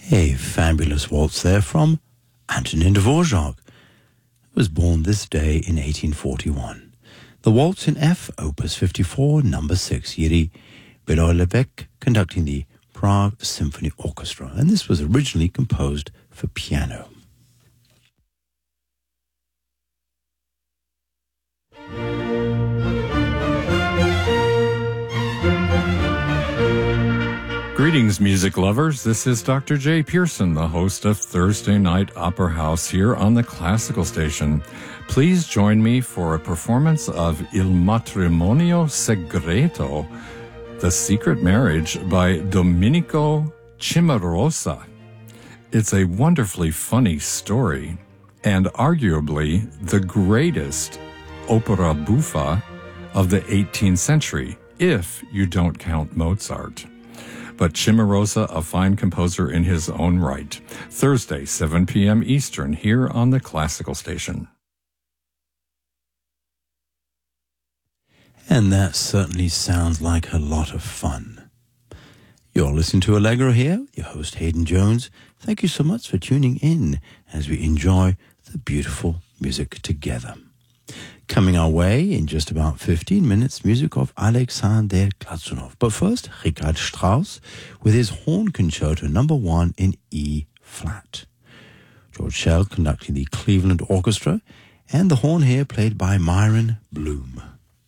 A fabulous waltz there from Antonin Dvorak, who was born this day in 1841. The waltz in F, Opus 54, number 6, Jiří Belohlebek conducting the Prague Symphony Orchestra, and this was originally composed for piano. Greetings, music lovers. This is Dr. Jay Pearson, the host of Thursday Night Opera House here on the Classical Station. Please join me for a performance of Il Matrimonio Segreto, The Secret Marriage by Domenico Cimarosa. It's a wonderfully funny story and arguably the greatest opera buffa of the 18th century, if you don't count Mozart. But Cimarosa, a fine composer in his own right. Thursday, 7 p.m. Eastern, here on the Classical Station. And that certainly sounds like a lot of fun. You're listening to Allegro here, your host Hayden Jones. Thank you so much for tuning in as we enjoy the beautiful music together. Coming our way in just about 15 minutes, music of Alexander Glazunov. But first, Richard Strauss with his Horn Concerto No. 1 in E-flat. George Schell conducting the Cleveland Orchestra, and the horn here played by Myron Bloom.